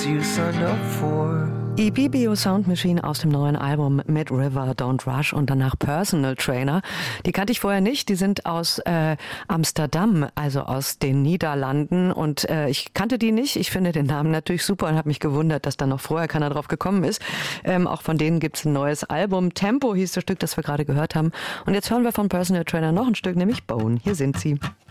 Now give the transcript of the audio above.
you signed up for. Ibibio Sound Machine aus dem neuen Album Mid River Don't Rush und danach Personal Trainer. Die kannte ich vorher nicht, die sind aus Amsterdam, also aus den Niederlanden und ich kannte die nicht. Ich finde den Namen natürlich super und habe mich gewundert, dass da noch vorher keiner drauf gekommen ist. Auch von denen gibt's ein neues Album. Tempo hieß das Stück, das wir gerade gehört haben. Und jetzt hören wir von Personal Trainer noch ein Stück, nämlich Bone. Hier sind sie.